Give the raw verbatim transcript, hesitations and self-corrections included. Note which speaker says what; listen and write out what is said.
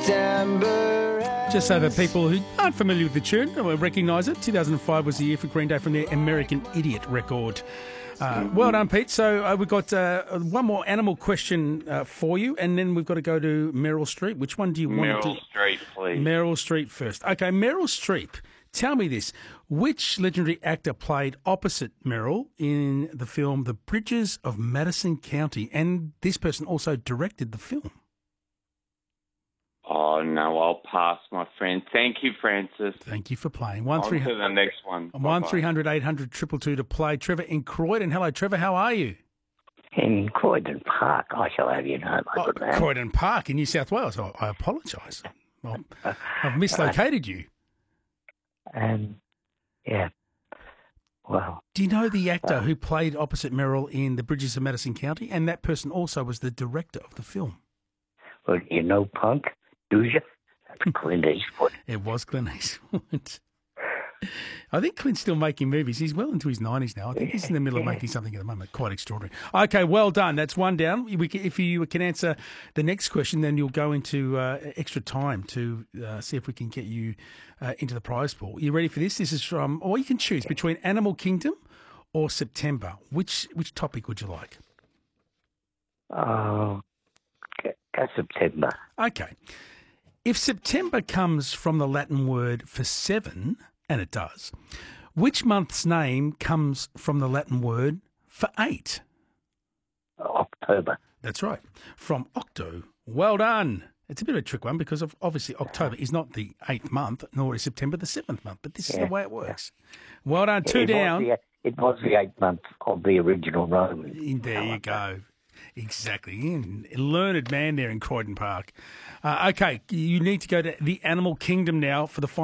Speaker 1: September.
Speaker 2: Just so that people who aren't familiar with the tune will recognise it, two thousand five was the year for Green Day from their American Idiot record. Uh, well done, Pete. So uh, we've got uh, one more animal question uh, for you, and then we've got to go to Meryl Streep. Which one do you want
Speaker 3: Meryl
Speaker 2: to do?
Speaker 3: Streep, please.
Speaker 2: Meryl Streep first. Okay, Meryl Streep. Tell me this. Which legendary actor played opposite Meryl in the film The Bridges of Madison County? And this person also directed the film.
Speaker 3: Oh, no, I'll pass, my friend. Thank you, Francis.
Speaker 2: Thank you for playing. One
Speaker 3: On
Speaker 2: three
Speaker 3: to the next one.
Speaker 2: one three hundred eight hundred two two two to play. Trevor in Croydon. Hello, Trevor. How are you?
Speaker 4: In Croydon Park, I shall have you know, my
Speaker 2: Oh,
Speaker 4: good man.
Speaker 2: Croydon Park in New South Wales. Oh, I apologise. Well, I've mislocated you.
Speaker 4: Um, yeah. Well,
Speaker 2: Do you know the actor who played opposite Meryl in The Bridges of Madison County? And that person also was the director of the film.
Speaker 4: well, you know Punk, do you? That's Clint Eastwood.
Speaker 2: It was Clint Eastwood. I think Clint's still making movies. He's well into his nineties now. I think he's in the middle of making something at the moment. Quite extraordinary. Okay, well done. That's one down. We can, if you can answer the next question, then you'll go into uh, extra time to uh, see if we can get you uh, into the prize pool. You ready for this? This is from, or you can choose between Animal Kingdom or September. Which which topic would you like?
Speaker 4: Oh, go go September.
Speaker 2: Okay. If September comes from the Latin word for seven, and it does, which month's name comes from the Latin word for eight?
Speaker 4: October.
Speaker 2: That's right. From octo. Well done. It's a bit of a trick one because of obviously October is not the eighth month, nor is September the seventh month, but this is
Speaker 4: Yeah,
Speaker 2: the way it works. Well done. Two
Speaker 4: it
Speaker 2: down.
Speaker 4: Was the, it was the eighth month of the original Roman.
Speaker 2: There you go. Exactly. Learned man there in Croydon Park. Uh, okay, you need to go to the Animal Kingdom now for the final.